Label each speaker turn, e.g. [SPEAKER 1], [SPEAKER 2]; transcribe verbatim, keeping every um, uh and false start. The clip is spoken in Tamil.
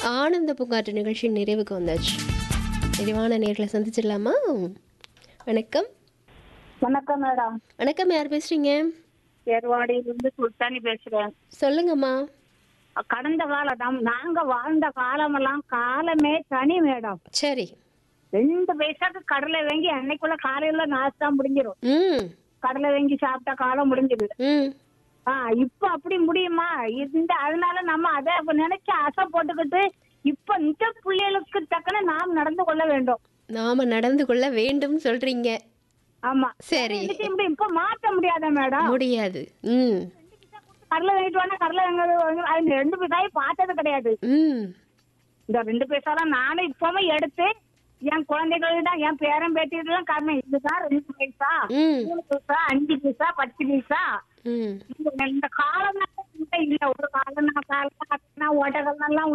[SPEAKER 1] ஆனந்த பூங்காற்று நிகழ்ச்சி நிறைவுக்கு வந்தாச்சு. நிறைவான நேர்களை சந்திச்சிடலாமா? வணக்கம்.
[SPEAKER 2] வணக்கம் மேடம்.
[SPEAKER 1] வணக்கம், யார் பேசுறீங்க?
[SPEAKER 2] ஏர்வாடியிலிருந்து சுல்தானி பேசுறேன்.
[SPEAKER 1] சொல்லுங்கம்மா.
[SPEAKER 2] கடந்த காலம் நாங்க வாழ்ந்த காலமெல்லாம் காலமே தனி மேடம்.
[SPEAKER 1] சரி.
[SPEAKER 2] ரெண்டு பைசாக்கு கடலை வாங்கி அன்னைக்குள்ள காலையில நாஸ்தா முடிஞ்சிடும்.
[SPEAKER 1] ம்
[SPEAKER 2] கடலை வாங்கி சாப்பிட்டா காலம் முடிஞ்சிடுது.
[SPEAKER 1] ம்
[SPEAKER 2] ஆஹ் இப்ப அப்படி முடியுமா? இந்த அதனால நம்ம அதை நினைச்சு ஆசை போட்டுக்கிட்டு இப்ப இந்த பிள்ளைகளுக்கு தக்கன நாம் நடந்து கொள்ள வேண்டும்.
[SPEAKER 1] நாம நடந்து கொள்ள வேண்டும் சொல்றீங்க.
[SPEAKER 2] ஆமா,
[SPEAKER 1] சரி.
[SPEAKER 2] இப்ப மாற்ற முடியாத மேடம்.
[SPEAKER 1] முடியாது. ம்
[SPEAKER 2] கடலை வாங்கிட்டு வாங்க, கடலை வாங்க, அது ரெண்டு பைசாயும் பார்த்தது கிடையாது.
[SPEAKER 1] ம்
[SPEAKER 2] இந்த ரெண்டு பைசாலாம் நானும் இப்பவுமே எடுத்து என் குழந்தைகள் தான், என் பேரன் பேட்டிதான் காரணம். இதுதான் ரெண்டு பைசா,
[SPEAKER 1] ம்
[SPEAKER 2] மூணு பைசா, அஞ்சு பைசா, பத்து பைசா.
[SPEAKER 1] ம்
[SPEAKER 2] இந்த காலம் இல்ல, ஒரு காலம் காலம் ஓட்டங்கள் எல்லாம்